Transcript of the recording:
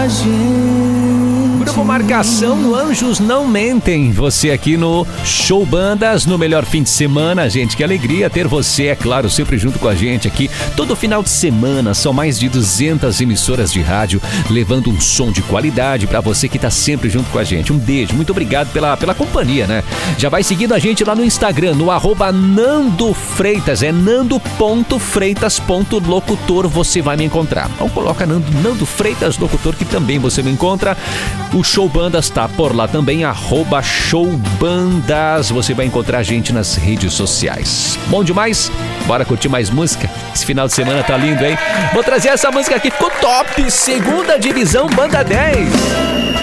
Grupo Marcação, Anjos Não Mentem. Você aqui no Show Bandas, no melhor fim de semana. Gente, que alegria ter você, é claro, sempre junto com a gente aqui. Todo final de semana, são mais de 200 emissoras de rádio, levando um som de qualidade pra você que tá sempre junto com a gente. Um beijo, muito obrigado pela companhia, né? Já vai seguindo a gente lá no Instagram, no @Nando Freitas, é nando.freitas.locutor, você vai me encontrar. Então coloca Nando Freitas Locutor, que também você me encontra. O Show Bandas tá por lá também, @showbandas. Você vai encontrar a gente nas redes sociais. Bom demais? Bora curtir mais música? Esse final de semana tá lindo, hein? Vou trazer essa música aqui, ficou top! Segunda Divisão, Banda 10.